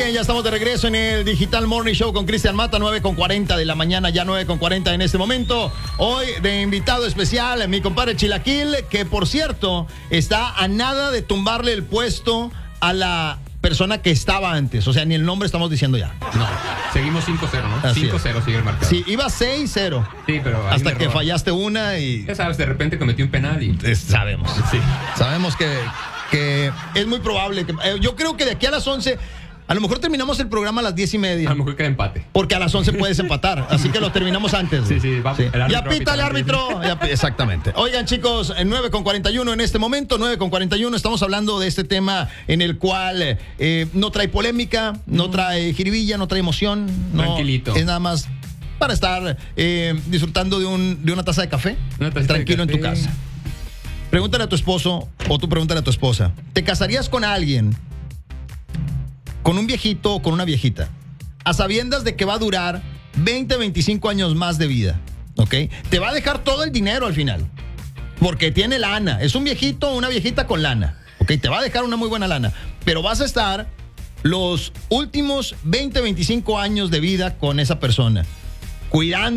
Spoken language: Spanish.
bien, ya estamos de regreso en el Digital Morning Show con Cristian Mata, 9:40 de la mañana, ya 9:40 en este momento. Hoy de invitado especial, mi compadre Chilaquil, que por cierto, está a nada de tumbarle el puesto a la persona que estaba antes. O sea, ni el nombre estamos diciendo ya. No, seguimos 5-0, ¿no? Así 5-0 sigue el marcador. Sí, iba 6-0. Sí, pero ahí hasta me que roban. fallaste una y... Ya sabes, de repente cometí un penal y... Sabemos. Sí. Sabemos que es muy probable que... yo creo que de aquí a las 11... A lo mejor terminamos el programa a las 10:30. A lo mejor queda empate. Porque a las 11 puedes empatar. Así que lo terminamos antes. Sí, sí, vamos. El árbitro Ya pita el va a pitar. árbitro. Exactamente. Oigan, chicos, 9:41 en este momento, 9:41. Estamos hablando de este tema en el cual no trae polémica, no trae jiribilla, no trae emoción. No, Tranquilito. es nada más para estar disfrutando de una taza de café. Una tacita tranquilo de en tu café. casa. Pregúntale a tu esposo o tú pregúntale a tu esposa. ¿Te casarías con alguien, con un viejito o con una viejita, a sabiendas de que va a durar 20, 25 años más de vida? ¿Ok? Te va a dejar todo el dinero al final, porque tiene lana. Es un viejito o una viejita con lana. ¿Ok? Te va a dejar una muy buena lana, pero vas a estar los últimos 20, 25 años de vida con esa persona, cuidando